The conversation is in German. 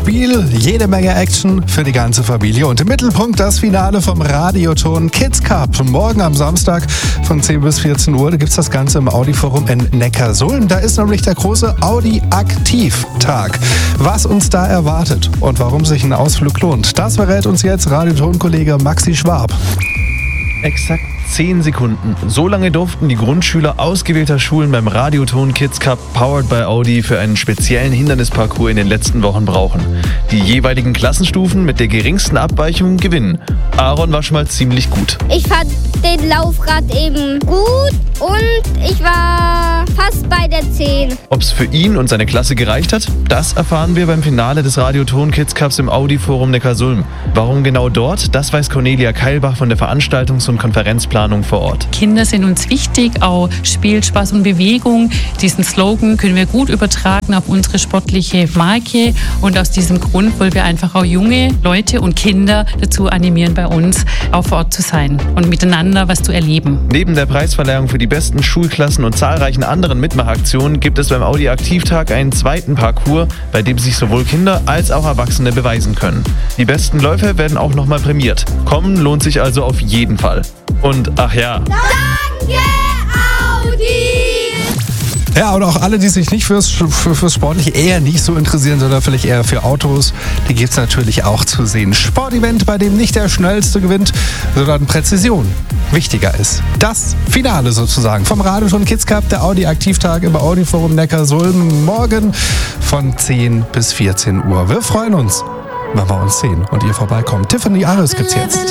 Spiel, jede Menge Action für die ganze Familie und im Mittelpunkt das Finale vom Radioton Kids Cup. Morgen am Samstag von 10 bis 14 Uhr, da gibt es das Ganze im Audi-Forum in Neckarsulm. Da ist nämlich der große Audi-Aktiv-Tag. Was uns da erwartet und warum sich ein Ausflug lohnt, das verrät uns jetzt Radioton-Kollege Maxi Schwab. Exakt 10 Sekunden. So lange durften die Grundschüler ausgewählter Schulen beim Radioton Kids Cup Powered by Audi für einen speziellen Hindernisparcours in den letzten Wochen brauchen. Die jeweiligen Klassenstufen mit der geringsten Abweichung gewinnen. Aaron war schon mal ziemlich gut. Ich fand den Lauf gerade eben gut und ich war fast bei der 10. Ob es für ihn und seine Klasse gereicht hat, das erfahren wir beim Finale des Radioton Kids Cups im Audi-Forum Neckarsulm. Warum genau dort, das weiß Cornelia Keilbach von der Veranstaltungs- und Konferenzplanung vor Ort. Kinder sind uns wichtig, auch Spiel, Spaß und Bewegung. Diesen Slogan können wir gut übertragen auf unsere sportliche Marke und aus diesem Grund wollen wir einfach auch junge Leute und Kinder dazu animieren, bei uns auch vor Ort zu sein und miteinander was zu erleben. Neben der Preisverleihung für die besten Schulklassen und zahlreichen anderen Mitmachaktionen gibt es beim Audi Aktivtag einen zweiten Parcours, bei dem sich sowohl Kinder als auch Erwachsene beweisen können. Die besten Läufer werden auch nochmal prämiert. Kommen lohnt sich also auf jeden Fall. Und ach ja. Danke, Audi! Ja, und auch alle, die sich nicht fürs Sportliche eher nicht so interessieren, sondern vielleicht eher für Autos, die gibt es natürlich auch zu sehen. Sportevent, bei dem nicht der Schnellste gewinnt, sondern Präzision wichtiger ist. Das Finale sozusagen vom Radioton Kids Cup, der Audi Aktivtag im Audi-Forum Neckarsulm, morgen von 10 bis 14 Uhr. Wir freuen uns, wenn wir uns sehen und ihr vorbeikommt. Tiffany Aris gibt's jetzt.